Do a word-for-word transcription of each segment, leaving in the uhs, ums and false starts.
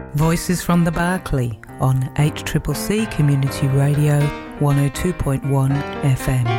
Voices from the Barclay on H C C C Community Radio one oh two point one F M.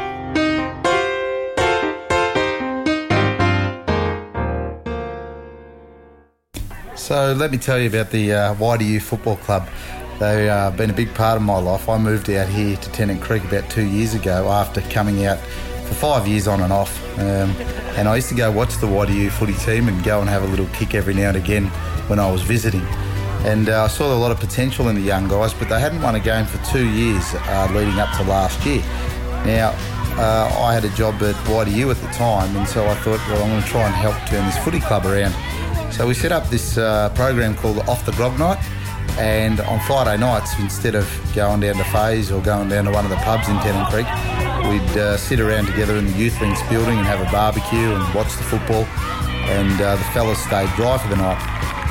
So let me tell you about the uh, Y D U Football Club. They've uh, been a big part of my life. I moved out here to Tennant Creek about two years ago after coming out for five years on and off. Um, and I used to go watch the Y D U footy team and go and have a little kick every now and again when I was visiting. And uh, I saw a lot of potential in the young guys, but they hadn't won a game for two years uh, leading up to last year. Now, uh, I had a job at Y D U at the time, and so I thought, well, I'm going to try and help turn this footy club around. So we set up this uh, program called Off the Grog Night, and on Friday nights, instead of going down to Faze or going down to one of the pubs in Tennant Creek, we'd uh, sit around together in the Youth Links building and have a barbecue and watch the football, and uh, the fellas stayed dry for the night.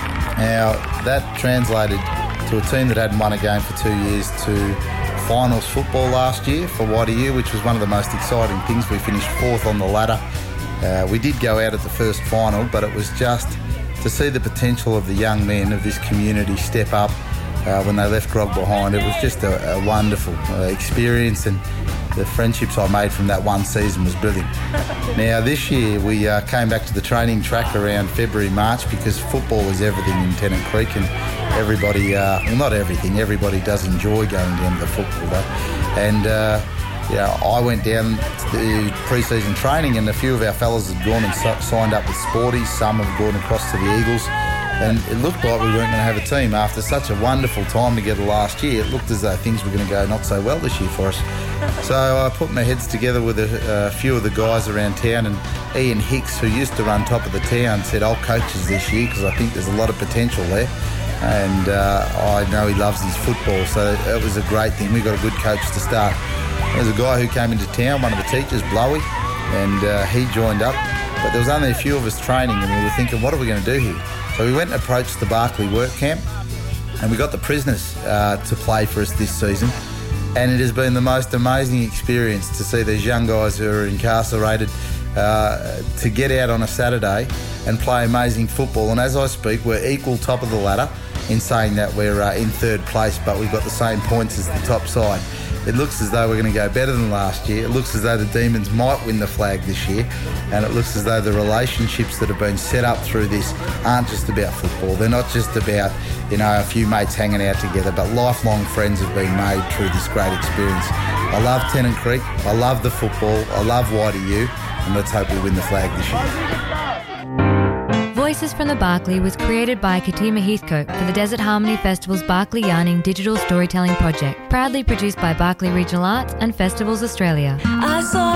Now, that translated to a team that hadn't won a game for two years to finals football last year for Y D U, which was one of the most exciting things. We finished fourth on the ladder. Uh, we did go out at the first final, but it was just to see the potential of the young men of this community step up uh, when they left Grog behind. It was just a, a wonderful uh, experience, and the friendships I made from that one season was brilliant. Now, this year we uh, came back to the training track around February, March, because football is everything in Tennant Creek, and everybody, uh, well, not everything, everybody does enjoy going down to the football though. And uh, yeah, I went down to the pre-season training, and a few of our fellas had gone and so- signed up with Sporties. Some have gone across to the Eagles, and it looked like we weren't going to have a team. After such a wonderful time together last year, it looked as though things were going to go not so well this year for us. So I put my heads together with a, a few of the guys around town, and Ian Hicks, who used to run Top of the Town, said, I'll coach us this year because I think there's a lot of potential there. And uh, I know he loves his football, so it was a great thing. We got a good coach to start. There's a guy who came into town, one of the teachers, Blowy, and uh, he joined up. But there was only a few of us training, and we were thinking, what are we going to do here? So we went and approached the Barclay work camp, and we got the prisoners uh, to play for us this season. And it has been the most amazing experience to see these young guys who are incarcerated uh, to get out on a Saturday and play amazing football. And as I speak, we're equal top of the ladder in saying that we're uh, in third place, but we've got the same points as the top side. It looks as though we're going to go better than last year. It looks as though the Demons might win the flag this year. And it looks as though the relationships that have been set up through this aren't just about football. They're not just about, you know, a few mates hanging out together, but lifelong friends have been made through this great experience. I love Tennant Creek. I love the football. I love Y D U. And let's hope we win the flag this year. Voices from the Barclay was created by Katima Heathcote for the Desert Harmony Festival's Barclay Yarning Digital Storytelling Project, proudly produced by Barclay Regional Arts and Festivals Australia. I saw